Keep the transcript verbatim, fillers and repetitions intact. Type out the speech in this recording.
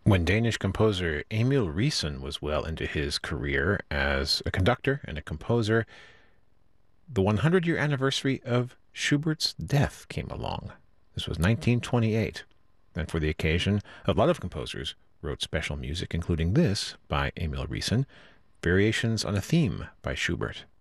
When Danish composer Emil Riisen was well into his career as a conductor and a composer, the one hundred year anniversary of Schubert's death came along. This was nineteen twenty-eight, and for the occasion, a lot of composers wrote special music, including this by Emil Riisen, Variations on a Theme by Schubert.